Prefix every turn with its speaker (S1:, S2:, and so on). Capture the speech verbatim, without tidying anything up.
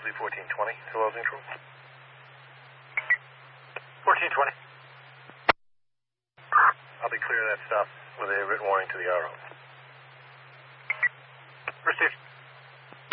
S1: Wellesley fourteen twenty to Wellesley Control.
S2: fourteen twenty.
S1: I'll be clear of that stop with a written warning to the R O.
S2: Received.